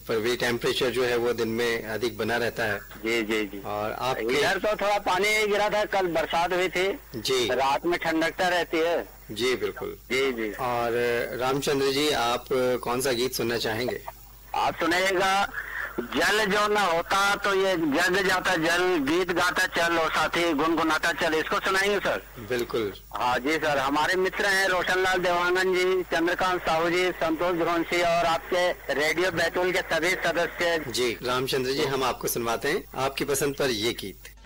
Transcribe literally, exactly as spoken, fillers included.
पर भी टेम्परेचर जो है वो दिन में अधिक बना रहता है। जी जी जी। और आप इधर तो थोड़ा पानी गिरा था, कल बरसात हुई थी जी, रात में ठंडकता रहती है। जी बिल्कुल। जी जी। और रामचंद्र जी, आप कौन सा गीत सुनना चाहेंगे? आप सुनिएगा, जल जो न होता तो ये जग जाता जल, गीत गाता चल और साथी गुनगुनाता चल, इसको सुनाएंगे सर? बिल्कुल। हाँ जी सर। हमारे मित्र हैं रोशनलाल देवांगन जी, चंद्रकांत साहू जी, संतोष ध्रोंसी और आपके रेडियो बैतूल के सभी सदस्य। जी रामचंद्र जी, हम आपको सुनवाते हैं आपकी पसंद पर ये गीत।